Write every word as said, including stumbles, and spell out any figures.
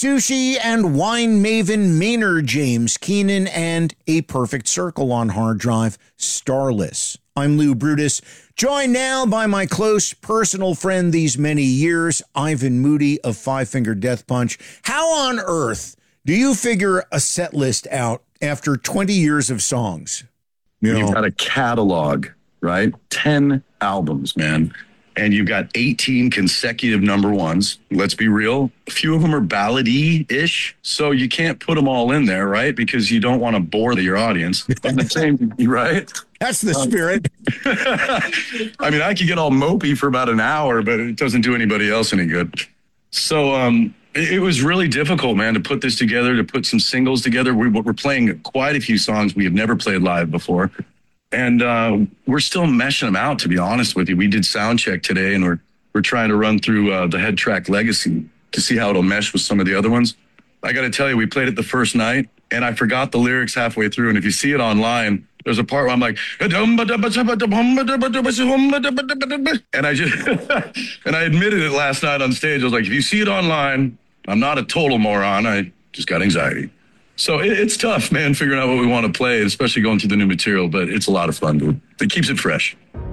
Sushi and wine maven Maynard James Keenan, and A Perfect Circle on hard drive, Starless. I'm Lou Brutus, joined now by my close personal friend these many years, Ivan Moody of Five Finger Death Punch. How on earth do you figure a set list out after twenty years of songs? You know, you've got a catalog, right? ten albums, man. And you've got eighteen consecutive number ones. Let's be real. A few of them are ballady-ish. So you can't put them all in there, right? Because you don't want to bore your audience. At the same, right? That's the spirit. I mean, I could get all mopey for about an hour, but it doesn't do anybody else any good. So um, it, it was really difficult, man, to put this together, to put some singles together. We, we're playing quite a few songs we have never played live before. And uh, we're still meshing them out, to be honest with you. We did sound check today, and we're we're trying to run through uh, the Head Track Legacy to see how it'll mesh with some of the other ones. I got to tell you, we played it the first night, and I forgot the lyrics halfway through. And if you see it online, there's a part where I'm like, and I just and I admitted it last night on stage. I was like, if you see it online, I'm not a total moron. I just got anxiety. So it, it's tough, man, figuring out what we want to play, especially going through the new material, but it's a lot of fun, dude. It keeps it fresh.